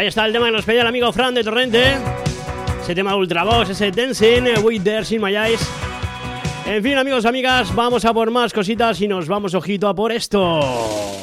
Ahí está el tema que nos pedía el amigo Fran de Torrente. Ese tema Ultravox, ese Dancing with There in My Eyes. En fin, amigos, amigas, vamos a por más cositas y nos vamos, ojito, a por esto.